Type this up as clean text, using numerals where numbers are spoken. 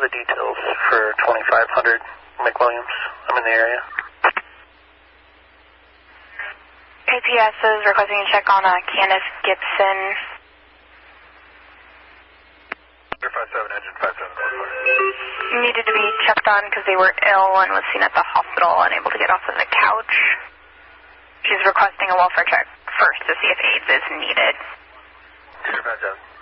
the details for 2500 McWilliams? I'm in the area. APS is requesting a check on Candace Gibson. 57, engine 57. Needed to be checked on because they were ill and was seen at the hospital, unable to get off of the couch. She's requesting a welfare check first to see if AIDS is needed. 57.